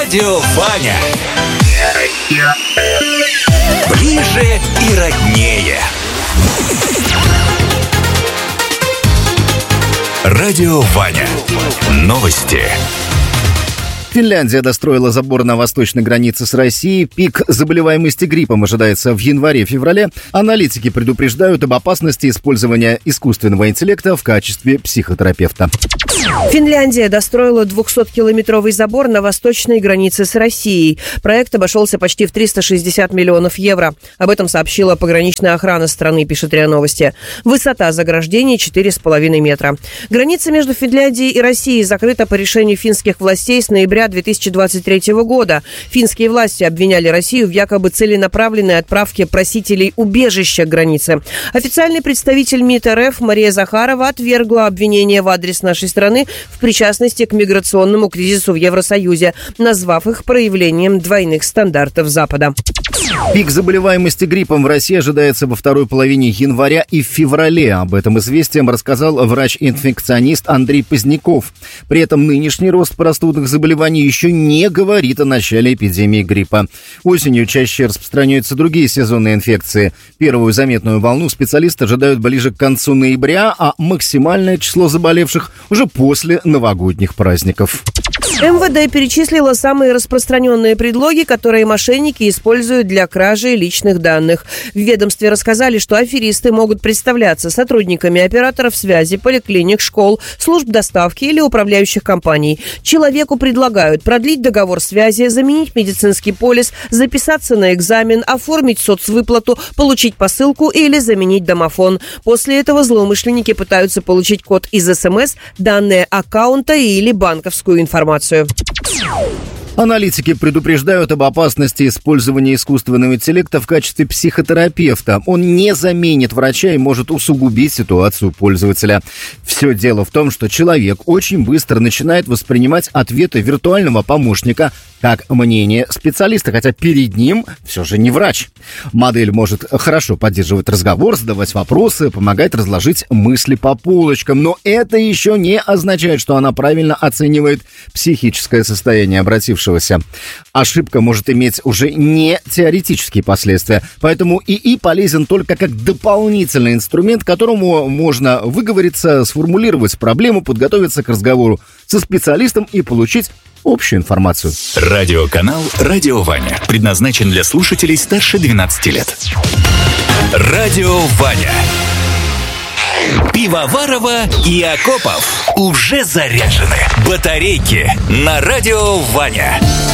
Радио Ваня. Ближе и роднее. Радио Ваня. Новости. Финляндия достроила забор на восточной границе с Россией. Пик заболеваемости гриппом ожидается в январе-феврале. Аналитики предупреждают об опасности использования искусственного интеллекта в качестве психотерапевта. Финляндия достроила 200-километровый забор на восточной границе с Россией. Проект обошелся почти в 360 миллионов евро. Об этом сообщила пограничная охрана страны, пишет РИА Новости. Высота заграждения 4,5 метра. Граница между Финляндией и Россией закрыта по решению финских властей с ноября 2023 года. Финские власти обвиняли Россию в якобы целенаправленной отправке просителей убежища к границе. Официальный представитель МИД РФ Мария Захарова отвергла обвинения в адрес нашей страны в причастности к миграционному кризису в Евросоюзе, назвав их проявлением двойных стандартов Запада. Пик заболеваемости гриппом в России ожидается во второй половине января и в феврале. Об этом «Известиям» рассказал врач-инфекционист Андрей Поздняков. При этом нынешний рост простудных заболеваний еще не говорит о начале эпидемии гриппа. Осенью чаще распространяются другие сезонные инфекции. Первую заметную волну специалисты ожидают ближе к концу ноября, а максимальное число заболевших уже после новогодних праздников. МВД перечислила самые распространенные предлоги, которые мошенники используют для кражи личных данных. В ведомстве рассказали, что аферисты могут представляться сотрудниками операторов связи, поликлиник, школ, служб доставки или управляющих компаний. Человеку предлагают продлить договор связи, заменить медицинский полис, записаться на экзамен, оформить соцвыплату, получить посылку или заменить домофон. После этого злоумышленники пытаются получить код из СМС, данные аккаунта или банковскую информацию. Аналитики предупреждают об опасности использования искусственного интеллекта в качестве психотерапевта. Он не заменит врача и может усугубить ситуацию пользователя. Все дело в том, что человек очень быстро начинает воспринимать ответы виртуального помощника как мнение специалиста, хотя перед ним все же не врач. Модель может хорошо поддерживать разговор, задавать вопросы, помогать разложить мысли по полочкам, но это еще не означает, что она правильно оценивает психическое состояние обратившегося. Ошибка может иметь уже не теоретические последствия, поэтому ИИ полезен только как дополнительный инструмент, которому можно выговориться, сформулировать проблему, подготовиться к разговору со специалистом и получить общую информацию. Радиоканал «Радио Ваня» предназначен для слушателей старше 12 лет. Радио Ваня. Пивоварова и Акопов уже заряжены. Батарейки на Радио Ваня.